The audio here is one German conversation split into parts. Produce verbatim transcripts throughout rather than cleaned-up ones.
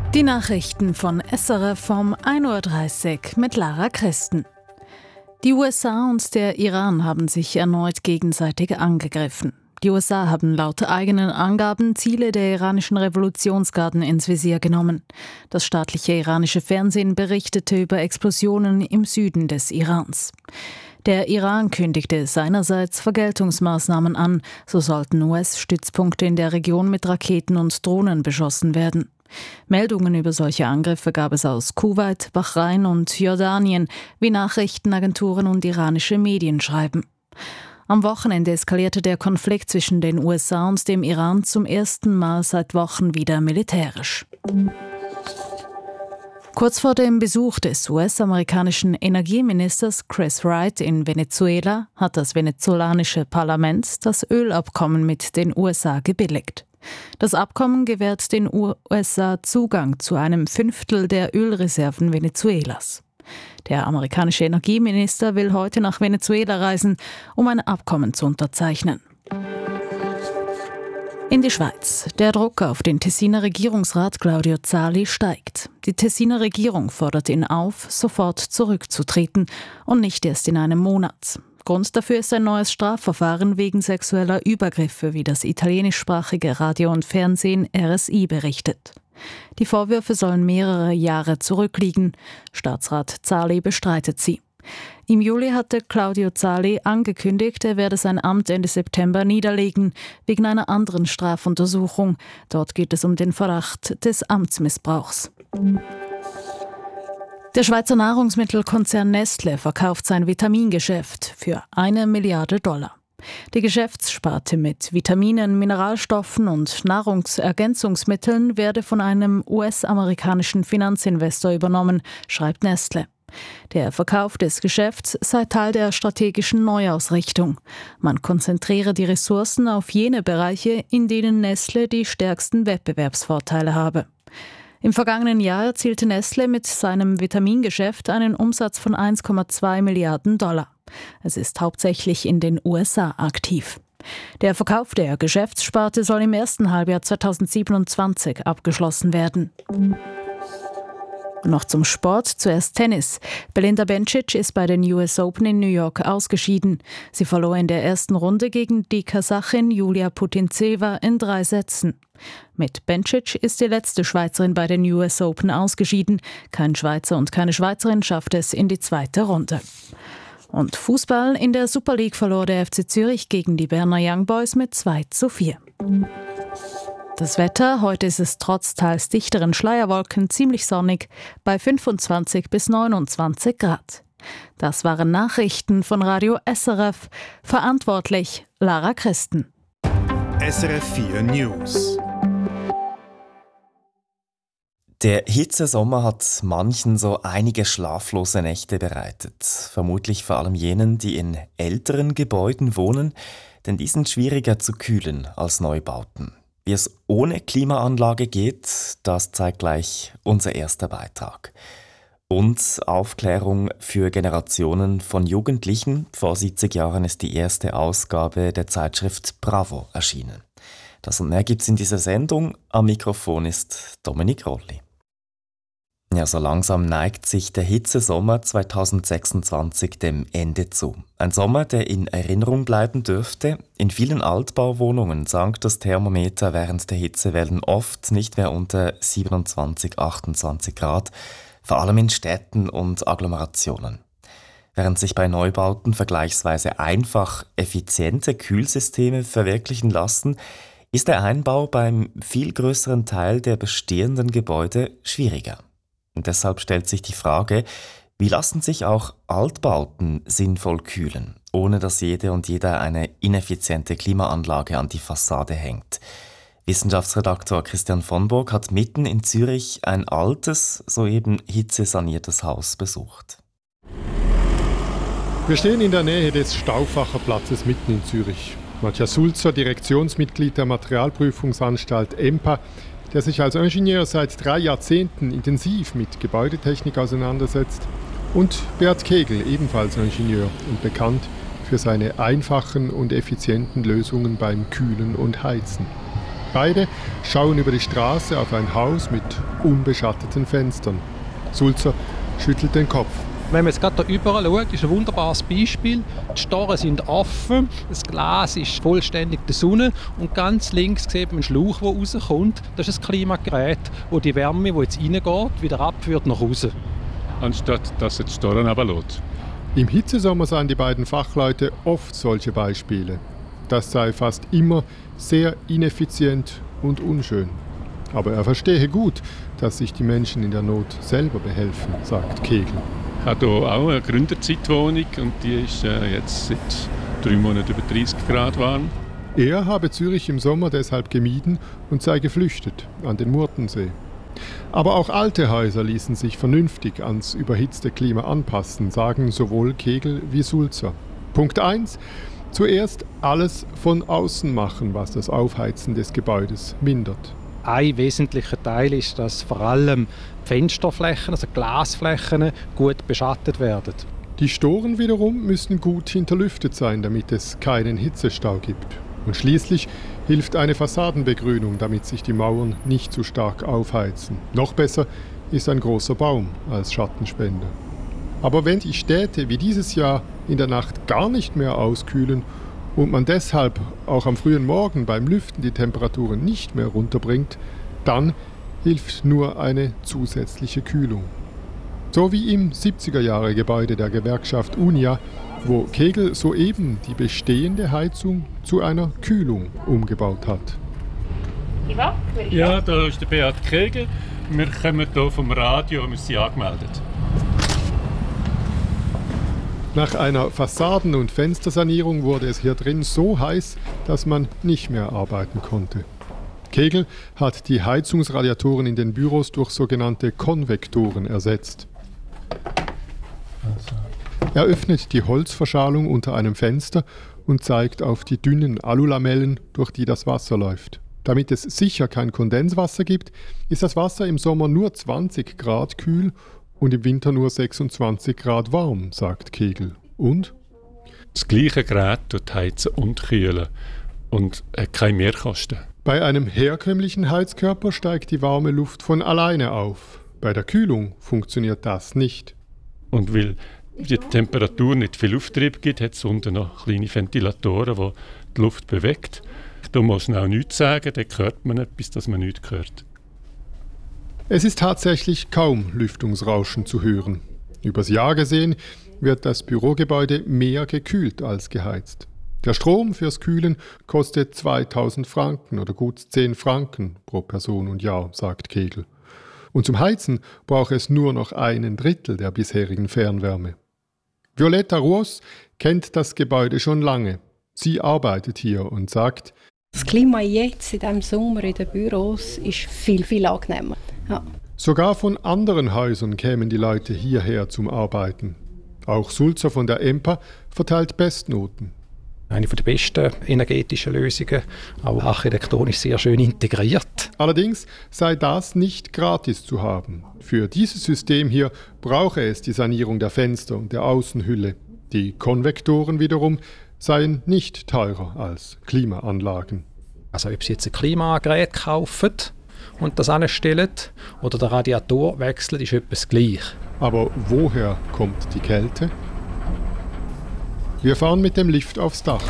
Die Nachrichten von S R F vom ein Uhr dreißig mit Lara Christen. Die U S A und der Iran haben sich erneut gegenseitig angegriffen. Die U S A haben laut eigenen Angaben Ziele der iranischen Revolutionsgarden ins Visier genommen. Das staatliche iranische Fernsehen berichtete über Explosionen im Süden des Irans. Der Iran kündigte seinerseits Vergeltungsmaßnahmen an, so sollten U S-Stützpunkte in der Region mit Raketen und Drohnen beschossen werden. Meldungen über solche Angriffe gab es aus Kuwait, Bahrain und Jordanien, wie Nachrichtenagenturen und iranische Medien schreiben. Am Wochenende eskalierte der Konflikt zwischen den U S A und dem Iran zum ersten Mal seit Wochen wieder militärisch. Kurz vor dem Besuch des U S-amerikanischen Energieministers Chris Wright in Venezuela hat das venezolanische Parlament das Ölabkommen mit den U S A gebilligt. Das Abkommen gewährt den U S A Zugang zu einem Fünftel der Ölreserven Venezuelas. Der amerikanische Energieminister will heute nach Venezuela reisen, um ein Abkommen zu unterzeichnen. In die Schweiz. Der Druck auf den Tessiner Regierungsrat Claudio Zali steigt. Die Tessiner Regierung fordert ihn auf, sofort zurückzutreten und nicht erst in einem Monat. Grund dafür ist ein neues Strafverfahren wegen sexueller Übergriffe, wie das italienischsprachige Radio und Fernsehen R S I berichtet. Die Vorwürfe sollen mehrere Jahre zurückliegen. Staatsrat Zali bestreitet sie. Im Juli hatte Claudio Zali angekündigt, er werde sein Amt Ende September niederlegen, wegen einer anderen Strafuntersuchung. Dort geht es um den Verdacht des Amtsmissbrauchs. Der Schweizer Nahrungsmittelkonzern Nestle verkauft sein Vitamingeschäft für eine Milliarde Dollar. Die Geschäftssparte mit Vitaminen, Mineralstoffen und Nahrungsergänzungsmitteln werde von einem U S-amerikanischen Finanzinvestor übernommen, schreibt Nestle. Der Verkauf des Geschäfts sei Teil der strategischen Neuausrichtung. Man konzentriere die Ressourcen auf jene Bereiche, in denen Nestle die stärksten Wettbewerbsvorteile habe. Im vergangenen Jahr erzielte Nestle mit seinem Vitamingeschäft einen Umsatz von eins Komma zwei Milliarden Dollar. Es ist hauptsächlich in den U S A aktiv. Der Verkauf der Geschäftssparte soll im ersten Halbjahr zweitausendsiebenundzwanzig abgeschlossen werden. Noch zum Sport, zuerst Tennis. Belinda Bencic ist bei den U S Open in New York ausgeschieden. Sie verlor in der ersten Runde gegen die Kasachin Julia Putintseva in drei Sätzen. Mit Bencic ist die letzte Schweizerin bei den U S Open ausgeschieden. Kein Schweizer und keine Schweizerin schafft es in die zweite Runde. Und Fußball: In der Super League verlor der F C Zürich gegen die Berner Young Boys mit zwei zu vier. Das Wetter: Heute ist es trotz teils dichteren Schleierwolken ziemlich sonnig bei fünfundzwanzig bis neunundzwanzig Grad. Das waren Nachrichten von Radio S R F. Verantwortlich Lara Christen. S R F vier News. Der Hitzesommer hat manchen so einige schlaflose Nächte bereitet. Vermutlich vor allem jenen, die in älteren Gebäuden wohnen, denn die sind schwieriger zu kühlen als Neubauten. Wie es ohne Klimaanlage geht, das zeigt gleich unser erster Beitrag. Und Aufklärung für Generationen von Jugendlichen. Vor siebzig Jahren ist die erste Ausgabe der Zeitschrift Bravo erschienen. Das und mehr gibt's in dieser Sendung. Am Mikrofon ist Dominik Rolli. Ja, so langsam neigt sich der Hitzesommer zweitausendsechsundzwanzig dem Ende zu. Ein Sommer, der in Erinnerung bleiben dürfte. In vielen Altbauwohnungen sank das Thermometer während der Hitzewellen oft nicht mehr unter siebenundzwanzig, achtundzwanzig Grad, vor allem in Städten und Agglomerationen. Während sich bei Neubauten vergleichsweise einfach effiziente Kühlsysteme verwirklichen lassen, ist der Einbau beim viel größeren Teil der bestehenden Gebäude schwieriger. Und deshalb stellt sich die Frage, wie lassen sich auch Altbauten sinnvoll kühlen, ohne dass jede und jeder eine ineffiziente Klimaanlage an die Fassade hängt. Wissenschaftsredaktor Christian von Burg hat mitten in Zürich ein altes, soeben hitzesaniertes Haus besucht. Wir stehen in der Nähe des Stauffacher Platzes mitten in Zürich. Matthias Sulzer, Direktionsmitglied der Materialprüfungsanstalt E M P A, der sich als Ingenieur seit drei Jahrzehnten intensiv mit Gebäudetechnik auseinandersetzt, und Bert Kegel, ebenfalls Ingenieur und bekannt für seine einfachen und effizienten Lösungen beim Kühlen und Heizen. Beide schauen über die Straße auf ein Haus mit unbeschatteten Fenstern. Sulzer schüttelt den Kopf. Wenn man jetzt gerade hier überall schaut, ist ein wunderbares Beispiel. Die Storen sind offen, das Glas ist vollständig der Sonne und ganz links sieht man einen Schlauch, der rauskommt. Das ist ein Klimagerät, wo die Wärme, die jetzt reingeht, wieder abführt nach außen. Anstatt dass es die Storen runterlässt. Im Hitzesommer sahen die beiden Fachleute oft solche Beispiele. Das sei fast immer sehr ineffizient und unschön. Aber er verstehe gut, dass sich die Menschen in der Not selber behelfen, sagt Kegel. Ich habe hier auch eine Gründerzeitwohnung und die ist äh, jetzt seit drei Monaten über dreißig Grad warm. Er habe Zürich im Sommer deshalb gemieden und sei geflüchtet an den Murtensee. Aber auch alte Häuser ließen sich vernünftig ans überhitzte Klima anpassen, sagen sowohl Kegel wie Sulzer. Punkt eins. Zuerst alles von außen machen, was das Aufheizen des Gebäudes mindert. Ein wesentlicher Teil ist, dass vor allem Fensterflächen, also Glasflächen, gut beschattet werden. Die Storen wiederum müssen gut hinterlüftet sein, damit es keinen Hitzestau gibt. Und schließlich hilft eine Fassadenbegrünung, damit sich die Mauern nicht zu stark aufheizen. Noch besser ist ein großer Baum als Schattenspender. Aber wenn die Städte wie dieses Jahr in der Nacht gar nicht mehr auskühlen und man deshalb auch am frühen Morgen beim Lüften die Temperaturen nicht mehr runterbringt, dann hilft nur eine zusätzliche Kühlung. So wie im siebziger-Jahre-Gebäude der Gewerkschaft Unia, wo Kegel soeben die bestehende Heizung zu einer Kühlung umgebaut hat. Ja, da ist der Beat Kegel. Wir kommen hier vom Radio, wir sind angemeldet. Nach einer Fassaden- und Fenstersanierung wurde es hier drin so heiß, dass man nicht mehr arbeiten konnte. Kegel hat die Heizungsradiatoren in den Büros durch sogenannte Konvektoren ersetzt. Er öffnet die Holzverschalung unter einem Fenster und zeigt auf die dünnen Alulamellen, durch die das Wasser läuft. Damit es sicher kein Kondenswasser gibt, ist das Wasser im Sommer nur zwanzig Grad kühl und im Winter nur sechsundzwanzig Grad warm, sagt Kegel. Und? Das gleiche Gerät tut heizen und kühlen und hat keine Mehrkosten. Bei einem herkömmlichen Heizkörper steigt die warme Luft von alleine auf. Bei der Kühlung funktioniert das nicht. Und weil die Temperatur nicht viel Auftrieb gibt, hat es unten noch kleine Ventilatoren, die die Luft bewegt. Da muss man auch nichts sagen, da hört man etwas, das man nichts hört. Es ist tatsächlich kaum Lüftungsrauschen zu hören. Übers Jahr gesehen wird das Bürogebäude mehr gekühlt als geheizt. Der Strom fürs Kühlen kostet zweitausend Franken oder gut zehn Franken pro Person und Jahr, sagt Kegel. Und zum Heizen braucht es nur noch einen Drittel der bisherigen Fernwärme. Violetta Ruos kennt das Gebäude schon lange. Sie arbeitet hier und sagt: Das Klima jetzt in diesem Sommer in den Büros ist viel, viel angenehmer. Ja. Sogar von anderen Häusern kämen die Leute hierher zum Arbeiten. Auch Sulzer von der E M P A verteilt Bestnoten. Eine der besten energetischen Lösungen, auch architektonisch sehr schön integriert. Allerdings sei das nicht gratis zu haben. Für dieses System hier brauche es die Sanierung der Fenster und der Außenhülle. Die Konvektoren wiederum seien nicht teurer als Klimaanlagen. Also ob Sie jetzt ein Klimagerät kaufen und das anstellen oder den Radiator wechseln, ist etwas gleich. Aber woher kommt die Kälte? Wir fahren mit dem Lift aufs Dach.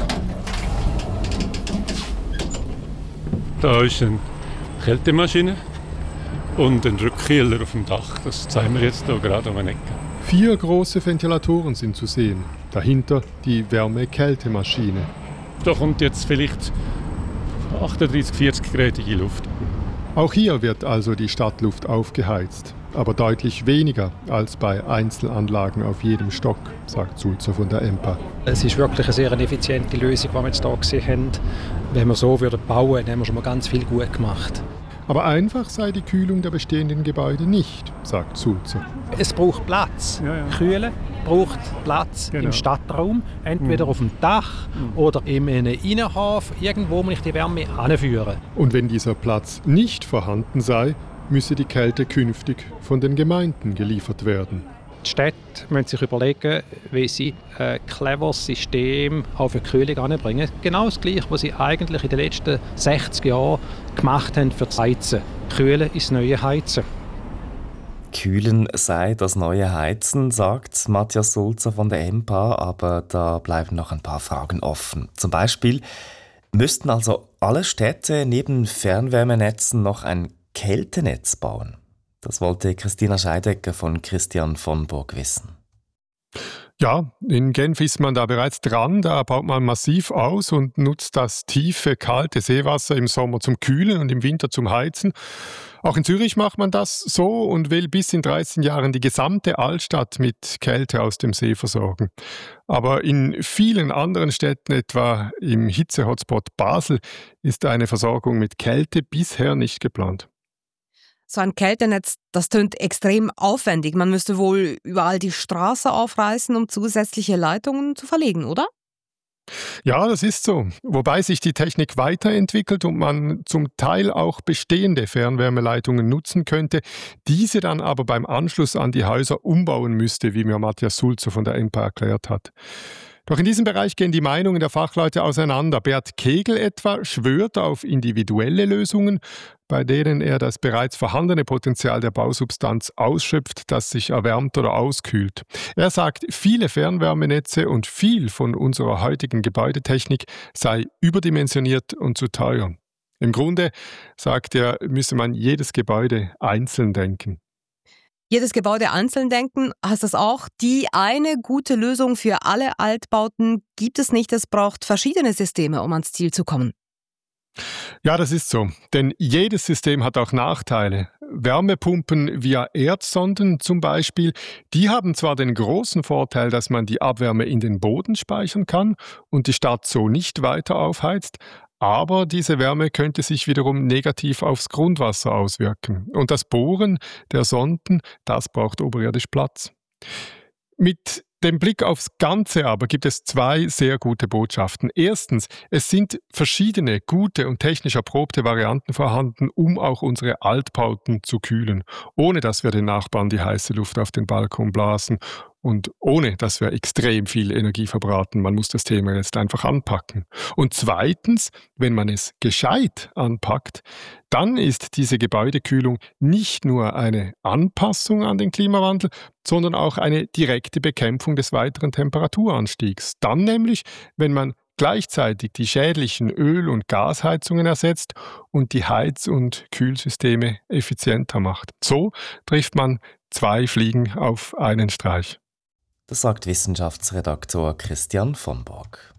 Da ist eine Kältemaschine und ein Rückkühler auf dem Dach. Das zeigen wir jetzt hier gerade um eine Ecke. Vier große Ventilatoren sind zu sehen. Dahinter die Wärme-Kältemaschine. Da kommt jetzt vielleicht achtunddreißig, vierzig gradige Luft. Auch hier wird also die Stadtluft aufgeheizt, aber deutlich weniger als bei Einzelanlagen auf jedem Stock, sagt Sulzer von der E M P A. Es ist wirklich eine sehr effiziente Lösung, die wir jetzt hier gesehen haben. Wenn wir so würden bauen, dann haben wir schon mal ganz viel gut gemacht. Aber einfach sei die Kühlung der bestehenden Gebäude nicht, sagt Sulzer. Es braucht Platz. Ja, ja. Kühlen braucht Platz Genau. im Stadtraum, entweder mhm. auf dem Dach mhm. oder in einem Innenhof, irgendwo muss ich die Wärme anführen. Und wenn dieser Platz nicht vorhanden sei, müsse die Kälte künftig von den Gemeinden geliefert werden. Die Städte müssen sich überlegen, wie sie ein cleveres System auch für die Kühlung anbringen. Genau das Gleiche, was sie eigentlich in den letzten sechzig Jahren gemacht haben für das Heizen. Kühlen ist das neue Heizen. Kühlen sei das neue Heizen, sagt Matthias Sulzer von der E M P A, aber da bleiben noch ein paar Fragen offen. Zum Beispiel müssten also alle Städte neben Fernwärmenetzen noch ein Kältenetz bauen. Das wollte Christina Scheidecker von Christian von Burg wissen. Ja, in Genf ist man da bereits dran. Da baut man massiv aus und nutzt das tiefe, kalte Seewasser im Sommer zum Kühlen und im Winter zum Heizen. Auch in Zürich macht man das so und will bis in dreizehn Jahren die gesamte Altstadt mit Kälte aus dem See versorgen. Aber in vielen anderen Städten, etwa im Hitze-Hotspot Basel, ist eine Versorgung mit Kälte bisher nicht geplant. So ein Kältenetz, das tönt extrem aufwendig. Man müsste wohl überall die Straße aufreißen, um zusätzliche Leitungen zu verlegen, oder? Ja, das ist so. Wobei sich die Technik weiterentwickelt und man zum Teil auch bestehende Fernwärmeleitungen nutzen könnte, diese dann aber beim Anschluss an die Häuser umbauen müsste, wie mir Matthias Sulzer von der E M P A erklärt hat. Doch in diesem Bereich gehen die Meinungen der Fachleute auseinander. Bert Kegel etwa schwört auf individuelle Lösungen, bei denen er das bereits vorhandene Potenzial der Bausubstanz ausschöpft, das sich erwärmt oder auskühlt. Er sagt, viele Fernwärmenetze und viel von unserer heutigen Gebäudetechnik sei überdimensioniert und zu teuer. Im Grunde, sagt er, müsse man jedes Gebäude einzeln denken. Jedes Gebäude einzeln denken, heißt das auch, die eine gute Lösung für alle Altbauten gibt es nicht. Es braucht verschiedene Systeme, um ans Ziel zu kommen. Ja, das ist so. Denn jedes System hat auch Nachteile. Wärmepumpen via Erdsonden zum Beispiel, die haben zwar den großen Vorteil, dass man die Abwärme in den Boden speichern kann und die Stadt so nicht weiter aufheizt, aber diese Wärme könnte sich wiederum negativ aufs Grundwasser auswirken. Und das Bohren der Sonden, das braucht oberirdisch Platz. Mit dem Blick aufs Ganze aber gibt es zwei sehr gute Botschaften. Erstens, es sind verschiedene gute und technisch erprobte Varianten vorhanden, um auch unsere Altbauten zu kühlen, ohne dass wir den Nachbarn die heiße Luft auf den Balkon blasen und ohne dass wir extrem viel Energie verbraten. Man muss das Thema jetzt einfach anpacken. Und zweitens, wenn man es gescheit anpackt, dann ist diese Gebäudekühlung nicht nur eine Anpassung an den Klimawandel, sondern auch eine direkte Bekämpfung des weiteren Temperaturanstiegs. Dann nämlich, wenn man gleichzeitig die schädlichen Öl- und Gasheizungen ersetzt und die Heiz- und Kühlsysteme effizienter macht. So trifft man zwei Fliegen auf einen Streich. Das sagt Wissenschaftsredaktor Christian von Burg.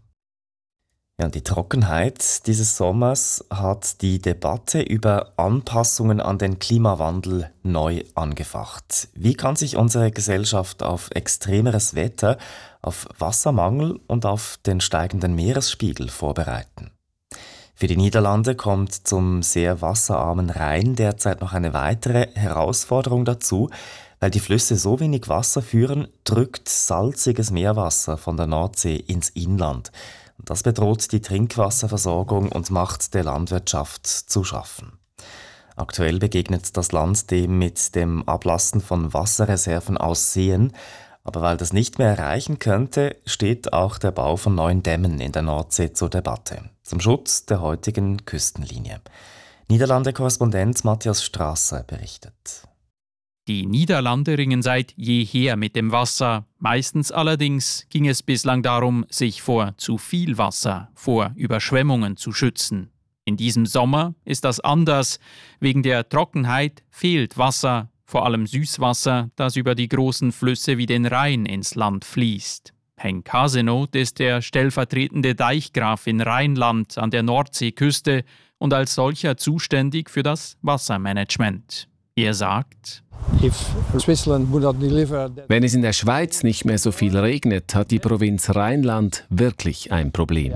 Ja, und die Trockenheit dieses Sommers hat die Debatte über Anpassungen an den Klimawandel neu angefacht. Wie kann sich unsere Gesellschaft auf extremeres Wetter, auf Wassermangel und auf den steigenden Meeresspiegel vorbereiten? Für die Niederlande kommt zum sehr wasserarmen Rhein derzeit noch eine weitere Herausforderung dazu. Weil die Flüsse so wenig Wasser führen, drückt salziges Meerwasser von der Nordsee ins Inland. Das bedroht die Trinkwasserversorgung und macht der Landwirtschaft zu schaffen. Aktuell begegnet das Land dem mit dem Ablassen von Wasserreserven aus Seen. Aber weil das nicht mehr erreichen könnte, steht auch der Bau von neuen Dämmen in der Nordsee zur Debatte. Zum Schutz der heutigen Küstenlinie. Niederlande-Korrespondent Matthias Strasser berichtet. Die Niederlande ringen seit jeher mit dem Wasser. Meistens allerdings ging es bislang darum, sich vor zu viel Wasser, vor Überschwemmungen zu schützen. In diesem Sommer ist das anders. Wegen der Trockenheit fehlt Wasser, vor allem Süßwasser, das über die großen Flüsse wie den Rhein ins Land fließt. Henk Hasenoth ist der stellvertretende Deichgraf in Rheinland an der Nordseeküste und als solcher zuständig für das Wassermanagement. Er sagt: Wenn es in der Schweiz nicht mehr so viel regnet, hat die Provinz Rheinland wirklich ein Problem.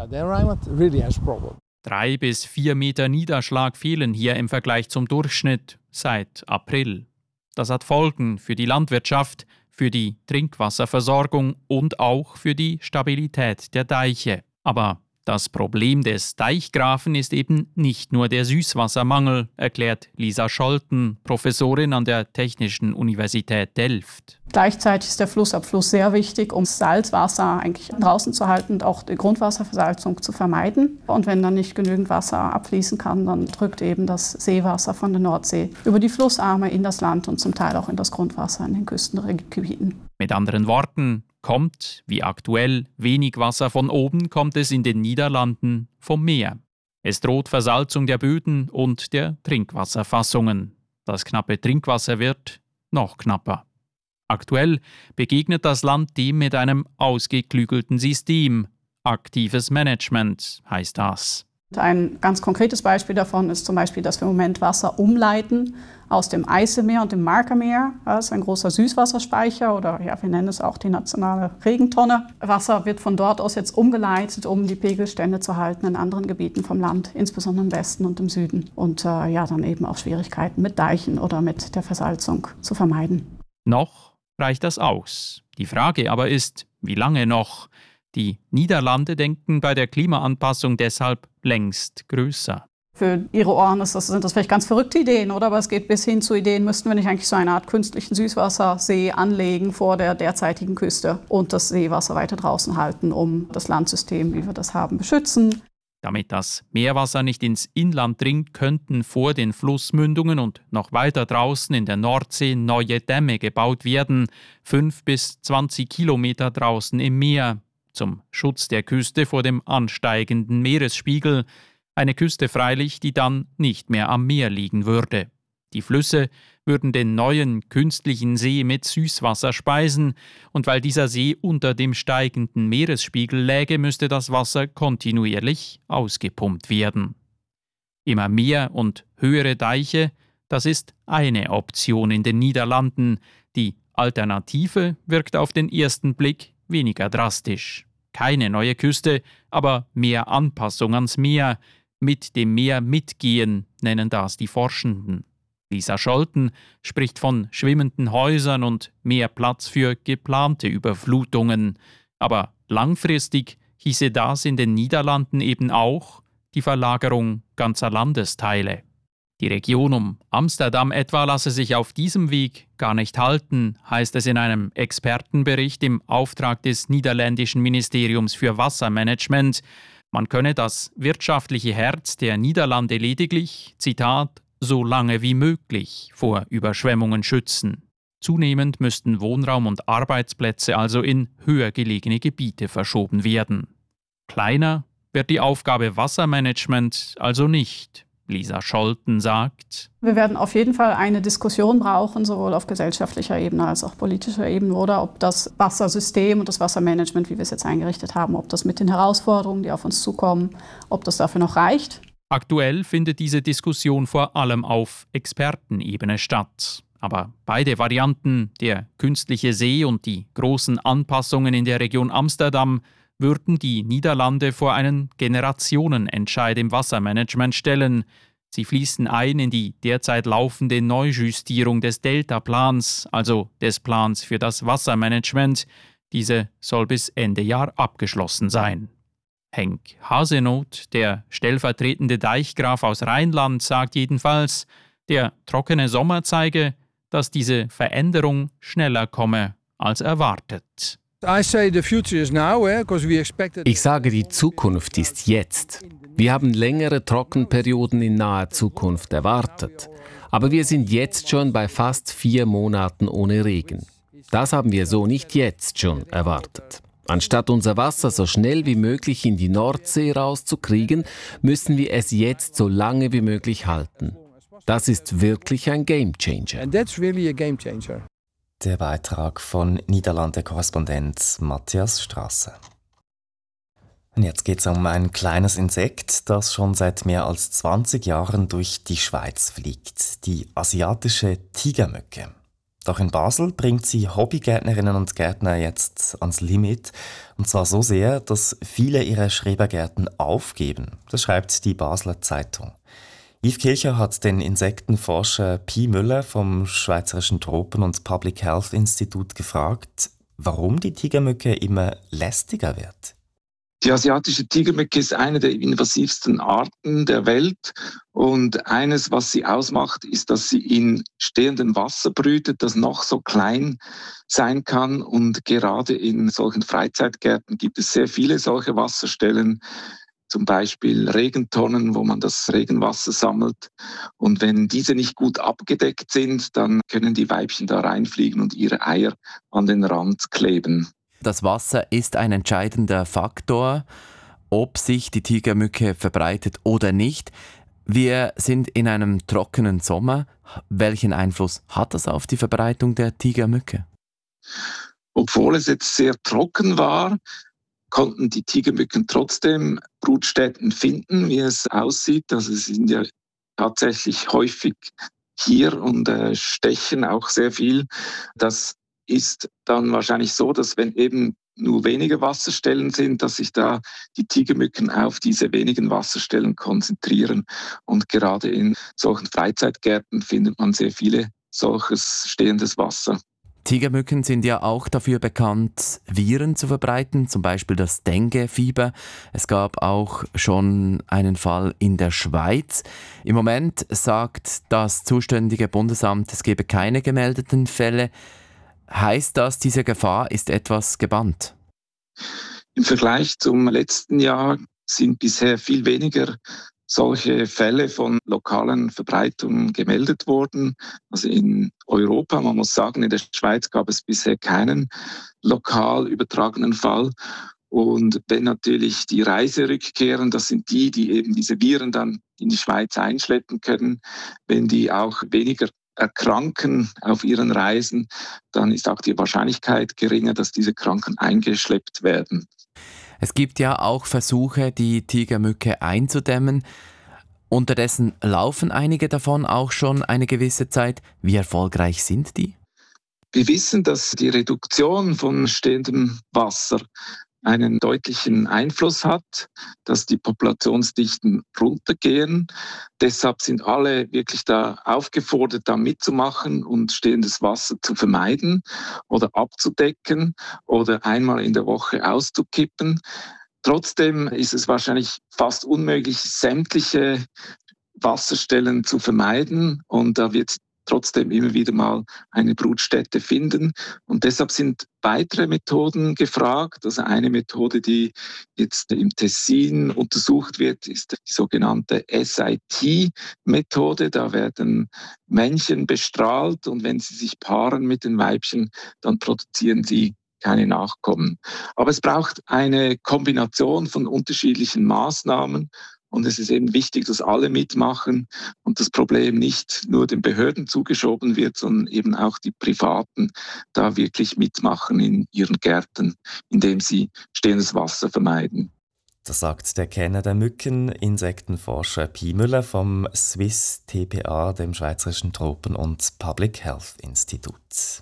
Drei bis vier Meter Niederschlag fehlen hier im Vergleich zum Durchschnitt seit April. Das hat Folgen für die Landwirtschaft, für die Trinkwasserversorgung und auch für die Stabilität der Deiche. Aber Das Problem des Deichgrafen ist eben nicht nur der Süßwassermangel, erklärt Lisa Scholten, Professorin an der Technischen Universität Delft. Gleichzeitig ist der Flussabfluss sehr wichtig, um Salzwasser eigentlich draußen zu halten und auch die Grundwasserversalzung zu vermeiden. Und wenn dann nicht genügend Wasser abfließen kann, dann drückt eben das Seewasser von der Nordsee über die Flussarme in das Land und zum Teil auch in das Grundwasser in den Küstengebieten. Mit anderen Worten, kommt, wie aktuell, wenig Wasser von oben, kommt es in den Niederlanden vom Meer. Es droht Versalzung der Böden und der Trinkwasserfassungen. Das knappe Trinkwasser wird noch knapper. Aktuell begegnet das Land dem mit einem ausgeklügelten System. Aktives Management heißt das. Ein ganz konkretes Beispiel davon ist zum Beispiel, dass wir im Moment Wasser umleiten aus dem Eiselmeer und dem Markermeer. Das ist ein großer Süßwasserspeicher oder ja, wir nennen es auch die nationale Regentonne. Wasser wird von dort aus jetzt umgeleitet, um die Pegelstände zu halten in anderen Gebieten vom Land, insbesondere im Westen und im Süden. Und äh, ja, dann eben auch Schwierigkeiten mit Deichen oder mit der Versalzung zu vermeiden. Noch reicht das aus. Die Frage aber ist, wie lange noch? Die Niederlande denken bei der Klimaanpassung deshalb längst größer. Für Ihre Ohren ist das, sind das vielleicht ganz verrückte Ideen, oder? Aber es geht bis hin zu Ideen, müssten wir nicht eigentlich so eine Art künstlichen Süßwassersee anlegen vor der derzeitigen Küste und das Seewasser weiter draußen halten, um das Landsystem, wie wir das haben, beschützen. Damit das Meerwasser nicht ins Inland dringt, könnten vor den Flussmündungen und noch weiter draußen in der Nordsee neue Dämme gebaut werden, fünf bis zwanzig Kilometer draußen im Meer, zum Schutz der Küste vor dem ansteigenden Meeresspiegel. Eine Küste freilich, die dann nicht mehr am Meer liegen würde. Die Flüsse würden den neuen künstlichen See mit Süßwasser speisen, und weil dieser See unter dem steigenden Meeresspiegel läge, müsste das Wasser kontinuierlich ausgepumpt werden. Immer mehr und höhere Deiche, das ist eine Option in den Niederlanden. Die Alternative wirkt auf den ersten Blick weniger drastisch. Keine neue Küste, aber mehr Anpassung ans Meer. Mit dem Meer mitgehen, nennen das die Forschenden. Lisa Scholten spricht von schwimmenden Häusern und mehr Platz für geplante Überflutungen. Aber langfristig hieße das in den Niederlanden eben auch die Verlagerung ganzer Landesteile. Die Region um Amsterdam etwa lasse sich auf diesem Weg gar nicht halten, heißt es in einem Expertenbericht im Auftrag des niederländischen Ministeriums für Wassermanagement. Man könne das wirtschaftliche Herz der Niederlande lediglich, Zitat, so lange wie möglich vor Überschwemmungen schützen. Zunehmend müssten Wohnraum und Arbeitsplätze also in höher gelegene Gebiete verschoben werden. Kleiner wird die Aufgabe Wassermanagement also nicht. Lisa Scholten sagt: Wir werden auf jeden Fall eine Diskussion brauchen, sowohl auf gesellschaftlicher Ebene als auch politischer Ebene, oder ob das Wassersystem und das Wassermanagement, wie wir es jetzt eingerichtet haben, ob das mit den Herausforderungen, die auf uns zukommen, ob das dafür noch reicht. Aktuell findet diese Diskussion vor allem auf Expertenebene statt. Aber beide Varianten, der künstliche See und die großen Anpassungen in der Region Amsterdam, würden die Niederlande vor einen Generationenentscheid im Wassermanagement stellen. Sie fließen ein in die derzeit laufende Neujustierung des Delta-Plans, also des Plans für das Wassermanagement. Diese soll bis Ende Jahr abgeschlossen sein. Henk Hasenoth, der stellvertretende Deichgraf aus Rheinland, sagt jedenfalls, der trockene Sommer zeige, dass diese Veränderung schneller komme als erwartet. Ich sage, die Zukunft ist jetzt. Wir haben längere Trockenperioden in naher Zukunft erwartet. Aber wir sind jetzt schon bei fast vier Monaten ohne Regen. Das haben wir so nicht jetzt schon erwartet. Anstatt unser Wasser so schnell wie möglich in die Nordsee rauszukriegen, müssen wir es jetzt so lange wie möglich halten. Das ist wirklich ein Gamechanger. Der Beitrag von Niederlande-Korrespondent Matthias Strasser. Und jetzt geht es um ein kleines Insekt, das schon seit mehr als zwanzig Jahren durch die Schweiz fliegt, die asiatische Tigermücke. Doch in Basel bringt sie Hobbygärtnerinnen und Gärtner jetzt ans Limit, und zwar so sehr, dass viele ihre Schrebergärten aufgeben. Das schreibt die Basler Zeitung. Yves Kilcher hat den Insektenforscher Pi Müller vom Schweizerischen Tropen- und Public Health Institut gefragt, warum die Tigermücke immer lästiger wird. Die asiatische Tigermücke ist eine der invasivsten Arten der Welt und eines, was sie ausmacht, ist, dass sie in stehendem Wasser brütet, das noch so klein sein kann, und gerade in solchen Freizeitgärten gibt es sehr viele solche Wasserstellen, zum Beispiel Regentonnen, wo man das Regenwasser sammelt, und wenn diese nicht gut abgedeckt sind, dann können die Weibchen da reinfliegen und ihre Eier an den Rand kleben. Das Wasser ist ein entscheidender Faktor, ob sich die Tigermücke verbreitet oder nicht. Wir sind in einem trockenen Sommer. Welchen Einfluss hat das auf die Verbreitung der Tigermücke? Obwohl es jetzt sehr trocken war, konnten die Tigermücken trotzdem Brutstätten finden, wie es aussieht. Also sie sind ja tatsächlich häufig hier und äh, stechen auch sehr viel. Das ist dann wahrscheinlich so, dass wenn eben nur wenige Wasserstellen sind, dass sich da die Tigermücken auf diese wenigen Wasserstellen konzentrieren. Und gerade in solchen Freizeitgärten findet man sehr viele solches stehendes Wasser. Tigermücken sind ja auch dafür bekannt, Viren zu verbreiten, zum Beispiel das Dengue-Fieber. Es gab auch schon einen Fall in der Schweiz. Im Moment sagt das zuständige Bundesamt, es gebe keine gemeldeten Fälle. Heißt das, diese Gefahr ist etwas gebannt? Im Vergleich zum letzten Jahr sind bisher viel weniger solche Fälle von lokalen Verbreitungen gemeldet worden. Also in Europa, man muss sagen, in der Schweiz gab es bisher keinen lokal übertragenen Fall. Und wenn natürlich die Reise rückkehren, das sind die, die eben diese Viren dann in die Schweiz einschleppen können, wenn die auch weniger erkranken auf ihren Reisen, dann ist auch die Wahrscheinlichkeit geringer, dass diese Kranken eingeschleppt werden. Es gibt ja auch Versuche, die Tigermücke einzudämmen. Unterdessen laufen einige davon auch schon eine gewisse Zeit. Wie erfolgreich sind die? Wir wissen, dass die Reduktion von stehendem Wasser einen deutlichen Einfluss hat, dass die Populationsdichten runtergehen. Deshalb sind alle wirklich da aufgefordert, da mitzumachen und stehendes Wasser zu vermeiden oder abzudecken oder einmal in der Woche auszukippen. Trotzdem ist es wahrscheinlich fast unmöglich, sämtliche Wasserstellen zu vermeiden, und da wird trotzdem immer wieder mal eine Brutstätte finden. Und deshalb sind weitere Methoden gefragt. Also eine Methode, die jetzt im Tessin untersucht wird, ist die sogenannte S I T-Methode. Da werden Männchen bestrahlt, und wenn sie sich paaren mit den Weibchen, dann produzieren sie keine Nachkommen. Aber es braucht eine Kombination von unterschiedlichen Maßnahmen. Und es ist eben wichtig, dass alle mitmachen und das Problem nicht nur den Behörden zugeschoben wird, sondern eben auch die Privaten da wirklich mitmachen in ihren Gärten, indem sie stehendes Wasser vermeiden. Das sagt der Kenner der Mücken, Insektenforscher Pi Müller vom Swiss T P A, dem Schweizerischen Tropen- und Public Health Institut.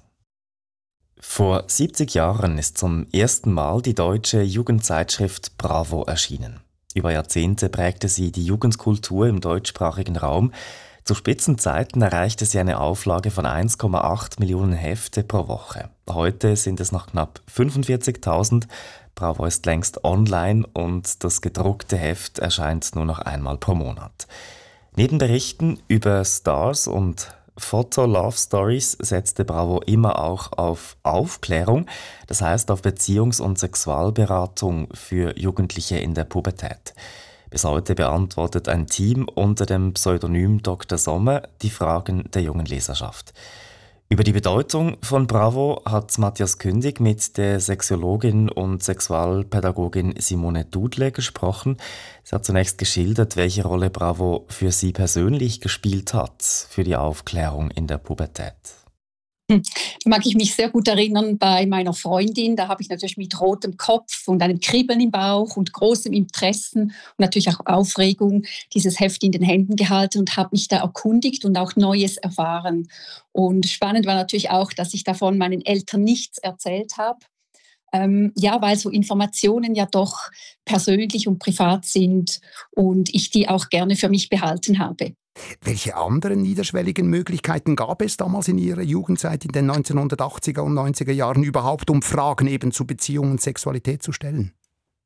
Vor siebzig Jahren ist zum ersten Mal die deutsche Jugendzeitschrift Bravo erschienen. Über Jahrzehnte prägte sie die Jugendkultur im deutschsprachigen Raum. Zu Spitzenzeiten erreichte sie eine Auflage von eins Komma acht Millionen Hefte pro Woche. Heute sind es noch knapp fünfundvierzigtausend. Bravo ist längst online und das gedruckte Heft erscheint nur noch einmal pro Monat. Neben Berichten über Stars und Foto-Love-Stories setzte Bravo immer auch auf Aufklärung, das heißt auf Beziehungs- und Sexualberatung für Jugendliche in der Pubertät. Bis heute beantwortet ein Team unter dem Pseudonym Doktor Sommer die Fragen der jungen Leserschaft. Über die Bedeutung von Bravo hat Matthias Kündig mit der Sexologin und Sexualpädagogin Simone Dudle gesprochen. Sie hat zunächst geschildert, welche Rolle Bravo für sie persönlich gespielt hat für die Aufklärung in der Pubertät. Da mag ich mich sehr gut erinnern bei meiner Freundin. Da habe ich natürlich mit rotem Kopf und einem Kribbeln im Bauch und großem Interesse und natürlich auch Aufregung dieses Heft in den Händen gehalten und habe mich da erkundigt und auch Neues erfahren. Und spannend war natürlich auch, dass ich davon meinen Eltern nichts erzählt habe. Ähm, ja, weil so Informationen ja doch persönlich und privat sind und ich die auch gerne für mich behalten habe. Welche anderen niederschwelligen Möglichkeiten gab es damals in Ihrer Jugendzeit in den neunzehnhundertachtziger und neunziger Jahren überhaupt, um Fragen eben zu Beziehung und Sexualität zu stellen?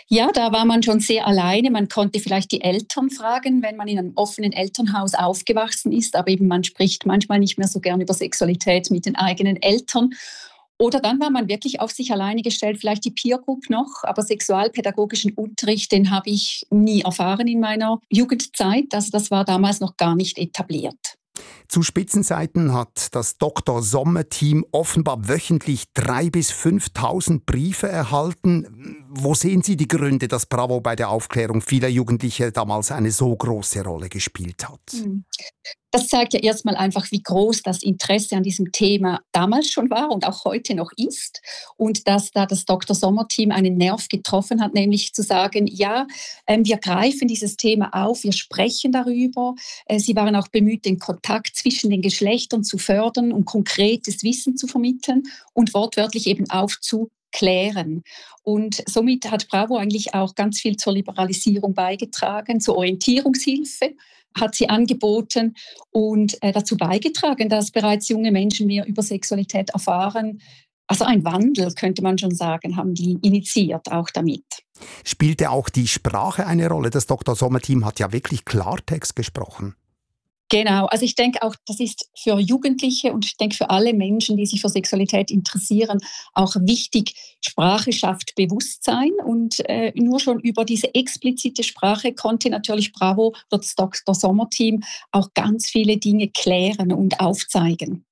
Ja, da war man schon sehr alleine. Man konnte vielleicht die Eltern fragen, wenn man in einem offenen Elternhaus aufgewachsen ist, aber eben man spricht manchmal nicht mehr so gern über Sexualität mit den eigenen Eltern. Oder dann war man wirklich auf sich alleine gestellt, vielleicht die Peer Group noch, aber sexualpädagogischen Unterricht, den habe ich nie erfahren in meiner Jugendzeit. Also das war damals noch gar nicht etabliert. Zu Spitzenzeiten hat das Doktor Sommer-Team offenbar wöchentlich dreitausend bis fünftausend Briefe erhalten. Wo sehen Sie die Gründe, dass Bravo bei der Aufklärung vieler Jugendlicher damals eine so große Rolle gespielt hat? Das zeigt ja erstmal einfach, wie groß das Interesse an diesem Thema damals schon war und auch heute noch ist. Und dass da das Doktor Sommer-Team einen Nerv getroffen hat, nämlich zu sagen, ja, ähm, wir greifen dieses Thema auf, wir sprechen darüber. Äh, sie waren auch bemüht, den Kontakt zwischen den Geschlechtern zu fördern und konkretes Wissen zu vermitteln und wortwörtlich eben aufzuklären. Und somit hat Bravo eigentlich auch ganz viel zur Liberalisierung beigetragen, zur Orientierungshilfe hat sie angeboten und äh, dazu beigetragen, dass bereits junge Menschen mehr über Sexualität erfahren. Also ein Wandel, könnte man schon sagen, haben die initiiert auch damit. Spielte auch die Sprache eine Rolle? Das Doktor Sommer-Team hat ja wirklich Klartext gesprochen. Genau, also ich denke auch, das ist für Jugendliche und ich denke für alle Menschen, die sich für Sexualität interessieren, auch wichtig. Sprache schafft Bewusstsein und äh, nur schon über diese explizite Sprache konnte natürlich Bravo, das Doktor Sommer-Team, auch ganz viele Dinge klären und aufzeigen.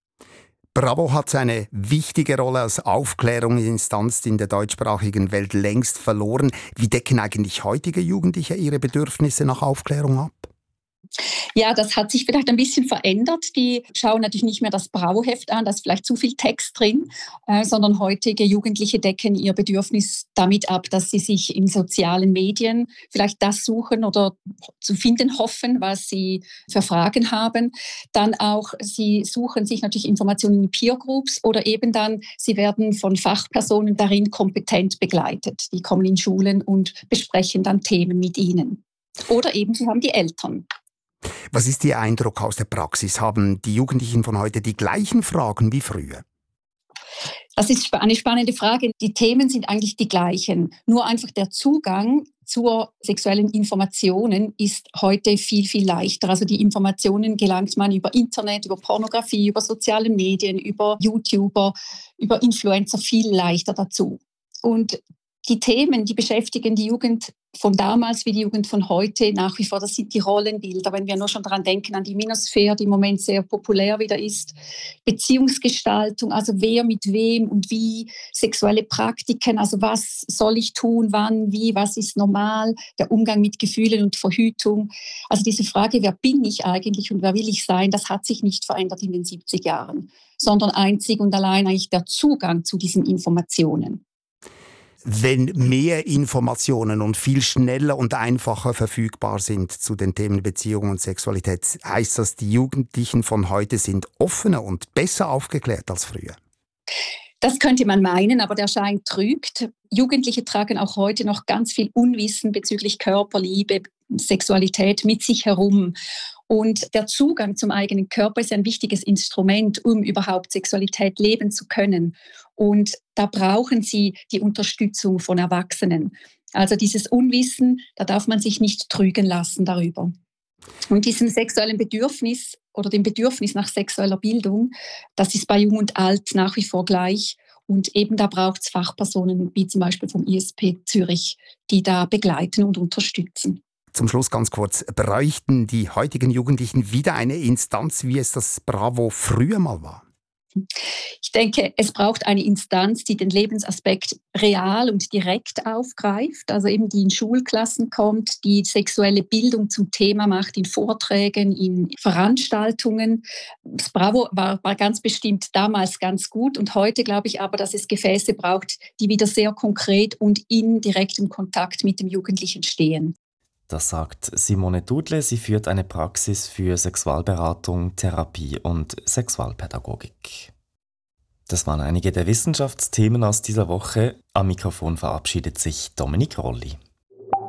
Bravo hat seine wichtige Rolle als Aufklärungsinstanz in der deutschsprachigen Welt längst verloren. Wie decken eigentlich heutige Jugendliche ihre Bedürfnisse nach Aufklärung ab? Ja, das hat sich vielleicht ein bisschen verändert. Die schauen natürlich nicht mehr das Bravo-Heft an, da ist vielleicht zu viel Text drin, äh, sondern heutige Jugendliche decken ihr Bedürfnis damit ab, dass sie sich in sozialen Medien vielleicht das suchen oder zu finden hoffen, was sie für Fragen haben. Dann auch, sie suchen sich natürlich Informationen in Peer-Groups oder eben dann, sie werden von Fachpersonen darin kompetent begleitet. Die kommen in Schulen und besprechen dann Themen mit ihnen. Oder eben, sie haben die Eltern. Was ist Ihr Eindruck aus der Praxis? Haben die Jugendlichen von heute die gleichen Fragen wie früher? Das ist eine spannende Frage. Die Themen sind eigentlich die gleichen. Nur einfach der Zugang zu sexuellen Informationen ist heute viel, viel leichter. Also die Informationen gelangt man über Internet, über Pornografie, über soziale Medien, über YouTuber, über Influencer viel leichter dazu. Und die Themen, die beschäftigen die Jugend von damals wie die Jugend von heute nach wie vor. Das sind die Rollenbilder. Wenn wir nur schon daran denken, an die Minosphere, die im Moment sehr populär wieder ist. Beziehungsgestaltung, also wer mit wem und wie. Sexuelle Praktiken, also was soll ich tun, wann, wie, was ist normal. Der Umgang mit Gefühlen und Verhütung. Also diese Frage, wer bin ich eigentlich und wer will ich sein, das hat sich nicht verändert in den siebzig Jahren. Sondern einzig und allein eigentlich der Zugang zu diesen Informationen. Wenn mehr Informationen und viel schneller und einfacher verfügbar sind zu den Themen Beziehung und Sexualität, heißt das, die Jugendlichen von heute sind offener und besser aufgeklärt als früher? Das könnte man meinen, aber der Schein trügt. Jugendliche tragen auch heute noch ganz viel Unwissen bezüglich Körper, Liebe, Sexualität mit sich herum. Und der Zugang zum eigenen Körper ist ein wichtiges Instrument, um überhaupt Sexualität leben zu können. Und da brauchen sie die Unterstützung von Erwachsenen. Also dieses Unwissen, da darf man sich nicht trügen lassen darüber. Und diesem sexuellen Bedürfnis oder dem Bedürfnis nach sexueller Bildung, das ist bei Jung und Alt nach wie vor gleich. Und eben da braucht es Fachpersonen, wie zum Beispiel vom I S P Zürich, die da begleiten und unterstützen. Zum Schluss ganz kurz, bräuchten die heutigen Jugendlichen wieder eine Instanz, wie es das Bravo früher mal war? Ich denke, es braucht eine Instanz, die den Lebensaspekt real und direkt aufgreift, also eben die in Schulklassen kommt, die sexuelle Bildung zum Thema macht, in Vorträgen, in Veranstaltungen. Das Bravo war, war ganz bestimmt damals ganz gut und heute glaube ich aber, dass es Gefäße braucht, die wieder sehr konkret und in direktem Kontakt mit dem Jugendlichen stehen. Das sagt Simone Dudle. Sie führt eine Praxis für Sexualberatung, Therapie und Sexualpädagogik. Das waren einige der Wissenschaftsthemen aus dieser Woche. Am Mikrofon verabschiedet sich Dominik Rolli.